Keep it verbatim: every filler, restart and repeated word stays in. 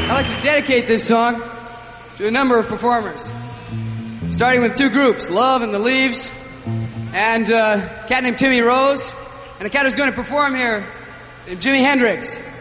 I'd like to dedicate this song to a number of performers, starting with two groups, Love and the Leaves, and uh, a cat named Timmy Rose, and a cat who's going to perform here named Jimi Hendrix.